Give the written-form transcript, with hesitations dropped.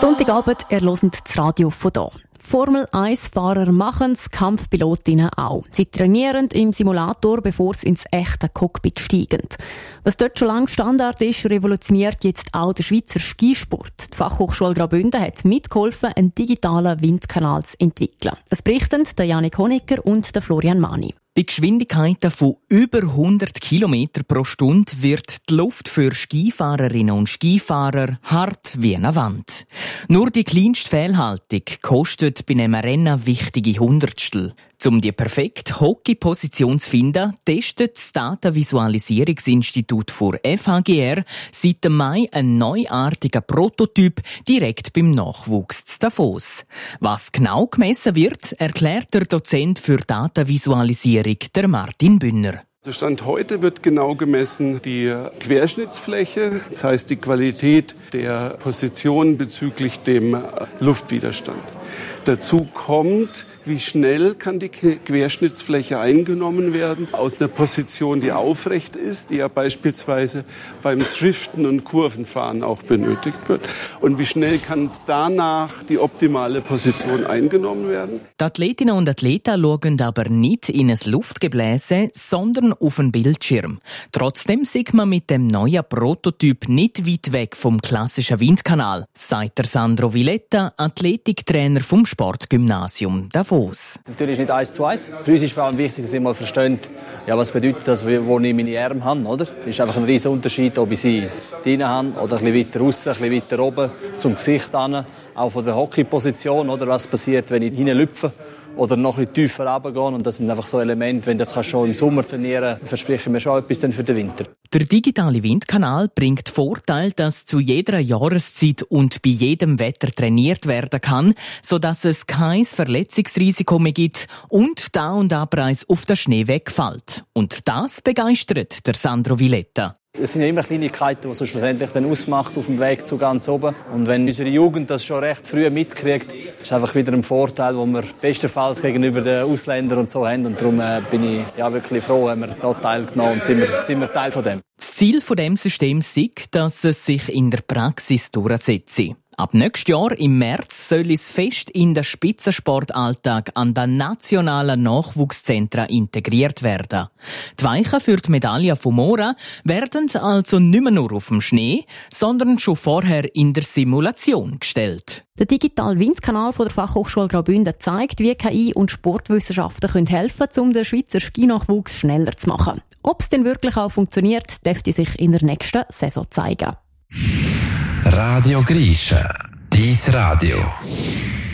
Sonntagabend, ihr hört das Radio von hier. Formel-1-Fahrer machen es, Kampfpilotinnen auch. Sie trainieren im Simulator, bevor sie ins echte Cockpit steigen. Was dort schon lange Standard ist, revolutioniert jetzt auch der Schweizer Skisport. Die Fachhochschule Graubünden hat mitgeholfen, einen digitalen Windkanal zu entwickeln. Das berichten der Janik Honecker und der Florian Mani. Bei Geschwindigkeiten von über 100 km pro Stunde wird die Luft für Skifahrerinnen und Skifahrer hart wie eine Wand. Nur die kleinste Fehlhaltung kostet bei einem Rennen wichtige Hundertstel. Um die perfekte Hockey-Position zu finden, testet das Datenvisualisierungsinstitut für FHGR seit Mai einen neuartigen Prototyp direkt beim Nachwuchs zu Davos. Was genau gemessen wird, erklärt der Dozent für Datenvisualisierung, der Martin Bünner. Der Stand heute wird genau gemessen die Querschnittsfläche, das heißt die Qualität der Position bezüglich dem Luftwiderstand. Dazu kommt, wie schnell kann die Querschnittsfläche eingenommen werden aus einer Position, die aufrecht ist, die ja beispielsweise beim Driften und Kurvenfahren auch benötigt wird. Und wie schnell kann danach die optimale Position eingenommen werden? Die Athletinnen und Athleten schauen aber nicht in ein Luftgebläse, sondern auf einen Bildschirm. Trotzdem sieht man mit dem neuen Prototyp nicht weit weg vom klassischen Windkanal, sagt der Sandro Villetta, Athletiktrainer vom Sportgymnasium Davos. Natürlich nicht 1:1. Für uns ist vor allem wichtig, dass ihr mal versteht, was bedeutet das, wo ich meine Arme habe. Oder? Es ist einfach ein riesen Unterschied, ob ich sie drinnen habe oder ein bisschen weiter aussen, ein bisschen weiter oben, zum Gesicht hin. Auch von der Hockeyposition, oder was passiert, wenn ich hineinlüpfe oder noch ein bisschen tiefer runtergehe. Und das sind einfach so Elemente, wenn das schon im Sommer trainieren kannst, verspreche ich mir schon etwas dann für den Winter. Der digitale Windkanal bringt Vorteil, dass zu jeder Jahreszeit und bei jedem Wetter trainiert werden kann, sodass es kein Verletzungsrisiko mehr gibt und Da- und Abreis auf den Schnee wegfällt. Und das begeistert der Sandro Villetta. Es sind ja immer Kleinigkeiten, die es schlussendlich dann ausmacht auf dem Weg zu ganz oben. Und wenn unsere Jugend das schon recht früh mitkriegt, ist es einfach wieder ein Vorteil, den wir bestenfalls gegenüber den Ausländern und so haben. Und darum bin ich wirklich froh, haben wir da teilgenommen und sind wir Teil von dem. Das Ziel von dem System ist, dass es sich in der Praxis durchsetzt. Ab nächstes Jahr im März soll es fest in den Spitzensportalltag an den nationalen Nachwuchszentren integriert werden. Die Weichen für die Medaille von Mora werden also nicht mehr nur auf dem Schnee, sondern schon vorher in der Simulation gestellt. Der digitale Windkanal von der Fachhochschule Graubünden zeigt, wie KI und Sportwissenschaften helfen können, um den Schweizer Skinachwuchs schneller zu machen. Ob es denn wirklich auch funktioniert, dürfte sich in der nächsten Saison zeigen. Radio Grisha, dein Radio.